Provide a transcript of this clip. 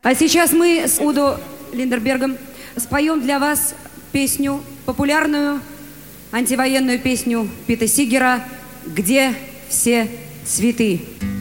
А сейчас мы с Удо Линдербергом споем для вас песню, популярную антивоенную песню Пита Сигера «Где все цветы?».